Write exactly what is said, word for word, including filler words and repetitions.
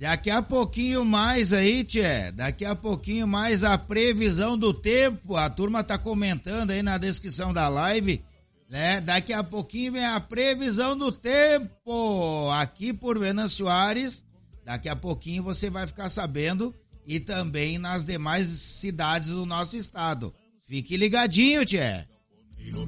Daqui a pouquinho mais aí, tchê, daqui a pouquinho mais a previsão do tempo, a turma tá comentando aí na descrição da live, né? Daqui a pouquinho vem a previsão do tempo aqui por Venâncio Aires, daqui a pouquinho você vai ficar sabendo e também nas demais cidades do nosso estado. Fique ligadinho, tchê.